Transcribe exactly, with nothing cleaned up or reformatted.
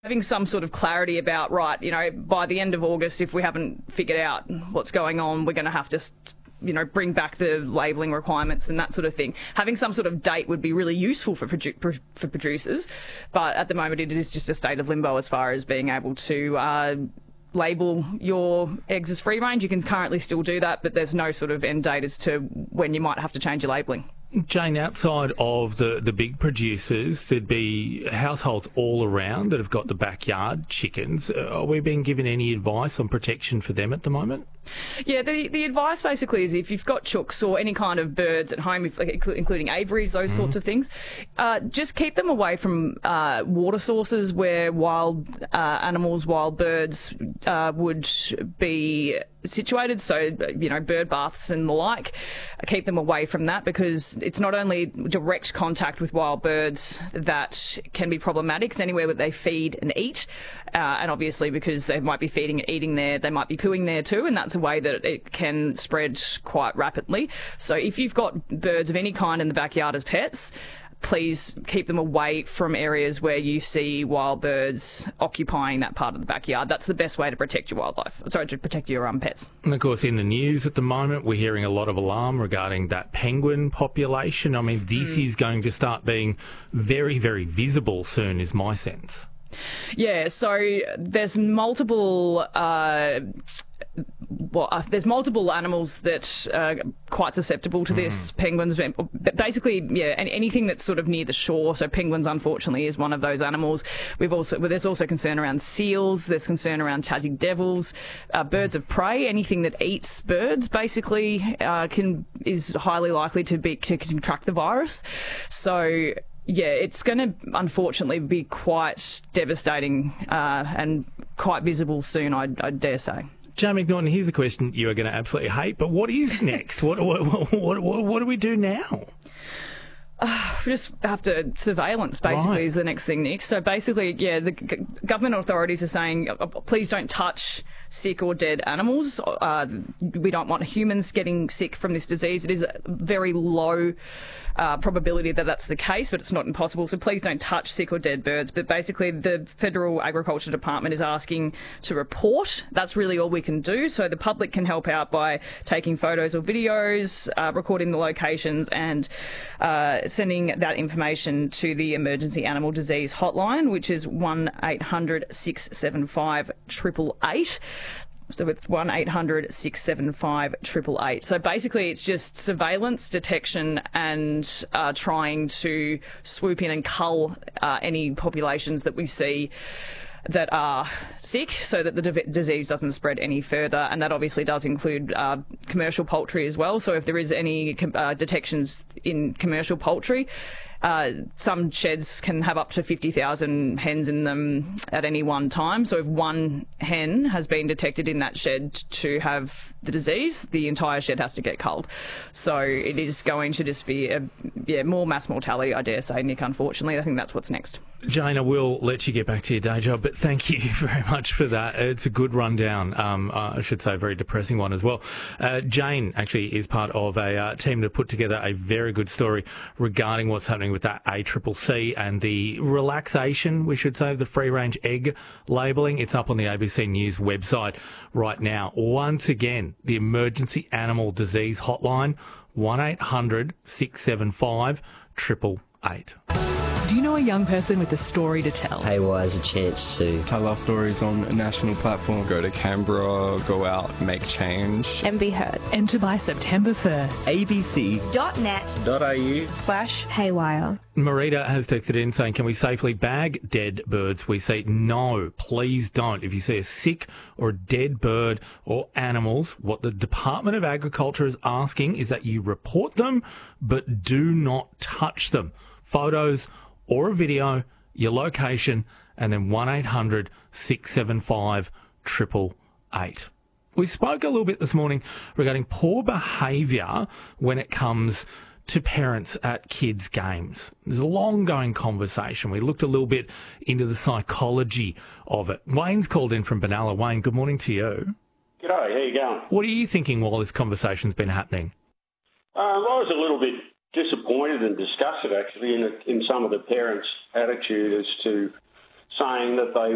Having some sort of clarity about, right, you know, by the end of August, if we haven't figured out what's going on, we're going to have to, you know, bring back the labelling requirements and that sort of thing. Having some sort of date would be really useful for produ- for producers, but at the moment it is just a state of limbo as far as being able to uh, label your eggs as free range. You can currently still do that, but there's no sort of end date as to when you might have to change your labelling. Jane, outside of the, the big producers, there'd be households all around that have got the backyard chickens. Are we being given any advice on protection for them at the moment? Yeah, the the advice basically is if you've got chooks or any kind of birds at home, if, including aviaries, those mm-hmm. sorts of things, uh, just keep them away from uh, water sources where wild uh, animals, wild birds uh, would be situated. So, you know, bird baths and the like, keep them away from that, because it's not only direct contact with wild birds that can be problematic, it's anywhere where they feed and eat. Uh, and obviously because they might be feeding and eating there, they might be pooing there too, and that's a way that it can spread quite rapidly. So if you've got birds of any kind in the backyard as pets, please keep them away from areas where you see wild birds occupying that part of the backyard. That's the best way to protect your wildlife. Sorry, to protect your um, pets. And of course, in the news at the moment, we're hearing a lot of alarm regarding that penguin population. I mean, this mm. is going to start being very, very visible soon, is my sense. Yeah, so there's multiple... Uh, Well, uh, there's multiple animals that are quite susceptible to this. Mm. Penguins, but basically, yeah, anything that's sort of near the shore. So penguins, unfortunately, is one of those animals. We've also well, there's also concern around seals. There's concern around Tassie devils, uh, birds of prey. Anything that eats birds, basically, uh, can is highly likely to be to contract the virus. So. Yeah, it's going to unfortunately be quite devastating uh, and quite visible soon, I, I dare say. Jane McNaughton, here's a question you are going to absolutely hate, but what is next? what, what, what, what, what do we do now? Uh, we just have to surveillance, basically, right. is the next thing, Nick. So basically, yeah, the g- government authorities are saying, uh, please don't touch sick or dead animals. Uh, we don't want humans getting sick from this disease. It is a very low uh, probability that that's the case, but it's not impossible. So please don't touch sick or dead birds. But basically, the Federal Agriculture Department is asking to report. That's really all we can do. So the public can help out by taking photos or videos, uh, recording the locations, and uh, sending that information to the Emergency Animal Disease Hotline, which is one eight hundred six seven five eight eight eight. So with one eight hundred six seven five eight eight eight. So basically it's just surveillance, detection, and uh, trying to swoop in and cull uh, any populations that we see that are sick, so that the d- disease doesn't spread any further. And that obviously does include uh, commercial poultry as well. So if there is any uh, detections in commercial poultry, Uh, some sheds can have up to fifty thousand hens in them at any one time. So if one hen has been detected in that shed to have the disease, the entire shed has to get culled. So it is going to just be a, yeah, more mass mortality, I dare say, Nick, unfortunately. I think that's what's next. Jane, I will let you get back to your day job, but thank you very much for that. It's a good rundown. Um, uh, I should say a very depressing one as well. Uh, Jane actually is part of a uh, team that put together a very good story regarding what's happening with that A C C C and the relaxation, we should say, of the free-range egg labelling. It's up on the A B C News website right now. Once again, the Emergency Animal Disease Hotline, one eight hundred six seven five eight eight eight. Do you know a young person with a story to tell? Haywire is a chance to tell our stories on a national platform. Go to Canberra, go out, make change. And be heard. Enter by September first. abc.net.au slash haywire. Marita has texted in saying, can we safely bag dead birds we see? No, please don't. If you see a sick or a dead bird or animals, what the Department of Agriculture is asking is that you report them, but do not touch them. Photos or a video, your location, and then one eight hundred six seven five eight eight eight. We spoke a little bit this morning regarding poor behaviour when it comes to parents at kids' games. There's a long-going conversation. We looked a little bit into the psychology of it. Wayne's called in from Benalla. Wayne, good morning to you. G'day, how you going? What are you thinking while this conversation's been happening? Um, I was a little bit disappointed and disgusted, actually, in, in some of the parents' attitude as to saying that they